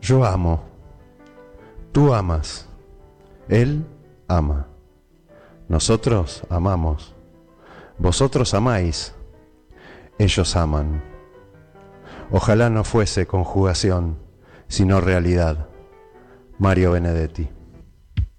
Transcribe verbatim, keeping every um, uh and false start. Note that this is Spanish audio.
Yo amo, tú amas, él ama, nosotros amamos, vosotros amáis, ellos aman. Ojalá no fuese conjugación, sino realidad. Mario Benedetti.